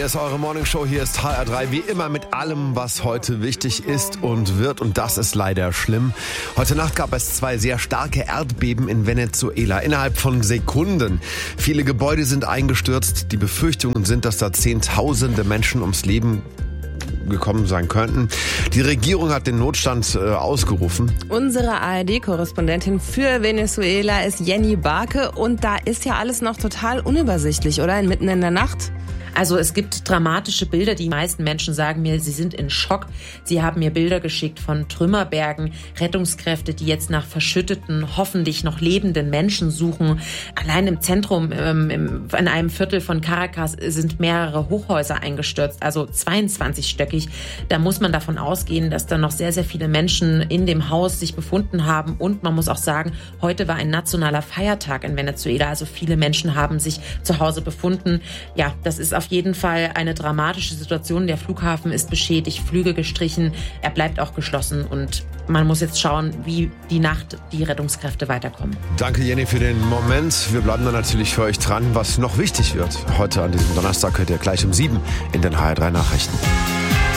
Hier ist eure Morningshow, hier ist HR3, wie immer mit allem, was heute wichtig ist und wird, und das ist leider schlimm. Heute Nacht gab es 2 sehr starke Erdbeben in Venezuela, innerhalb von Sekunden. Viele Gebäude sind eingestürzt, die Befürchtungen sind, dass da Zehntausende Menschen ums Leben gekommen sein könnten. Die Regierung hat den Notstand ausgerufen. Unsere ARD-Korrespondentin für Venezuela ist Jenny Barke und da ist ja alles noch total unübersichtlich, oder? Mitten in der Nacht? Also es gibt dramatische Bilder. Die meisten Menschen sagen mir, sie sind in Schock. Sie haben mir Bilder geschickt von Trümmerbergen, Rettungskräfte, die jetzt nach verschütteten, hoffentlich noch lebenden Menschen suchen. Allein im Zentrum, in einem Viertel von Caracas, sind mehrere Hochhäuser eingestürzt, also 22-stöckig. Da muss man davon ausgehen, dass da noch sehr, sehr viele Menschen in dem Haus sich befunden haben. Und man muss auch sagen, heute war ein nationaler Feiertag in Venezuela. Also viele Menschen haben sich zu Hause befunden. Ja, das ist auf jeden Fall eine dramatische Situation. Der Flughafen ist beschädigt, Flüge gestrichen. Er bleibt auch geschlossen und man muss jetzt schauen, wie die Nacht die Rettungskräfte weiterkommen. Danke, Jenny, für den Moment. Wir bleiben dann natürlich für euch dran, was noch wichtig wird. Heute an diesem Donnerstag hört ihr gleich um 7 in den HR3 Nachrichten.